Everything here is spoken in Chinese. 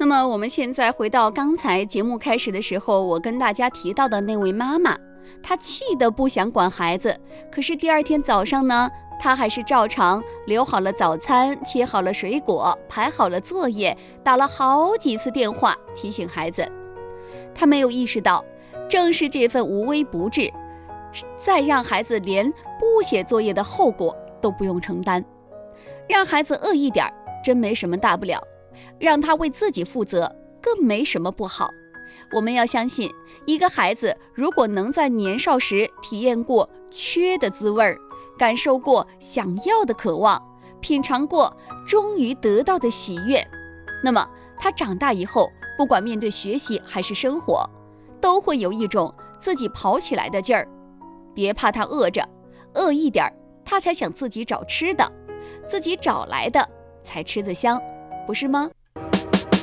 么我们现在回到刚才节目开始的时候，我跟大家提到的那位妈妈，她气得不想管孩子，可是第二天早上呢，她还是照常留好了早餐，切好了水果，排好了作业，打了好几次电话提醒孩子。她没有意识到，正是这份无微不至，再让孩子连不写作业的后果都不用承担。让孩子饿一点真没什么大不了，让他为自己负责更没什么不好。我们要相信，一个孩子如果能在年少时体验过缺的滋味，感受过想要的渴望，品尝过终于得到的喜悦，那么他长大以后，不管面对学习还是生活，都会有一种自己跑起来的劲儿。别怕他饿着，饿一点他才想自己找吃的，自己找来的才吃得香，不是吗？